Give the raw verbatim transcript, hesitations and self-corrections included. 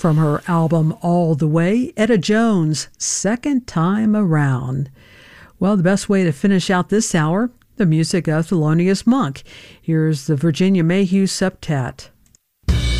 from her album All the Way, Etta Jones, Second Time Around. Well, the best way to finish out this hour, the music of Thelonious Monk. Here's the Virginia Mayhew Septet.